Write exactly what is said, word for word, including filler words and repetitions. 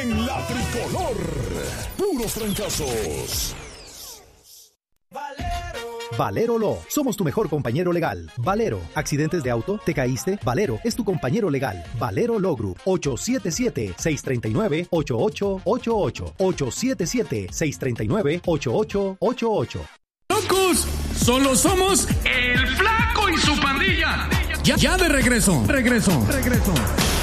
en la tricolor. Puros trancazos. Valero Law. Somos tu mejor compañero legal. Valero. ¿Accidentes de auto? ¿Te caíste? Valero es tu compañero legal. Valero Law Group. ocho siete siete, seis tres nueve, ocho ocho ocho ocho. ocho siete siete, seis tres nueve, ocho ocho ocho ocho. ¡Locos! Solo somos el Flaco y su pandilla. Ya, ya de regreso. Regreso. Regreso.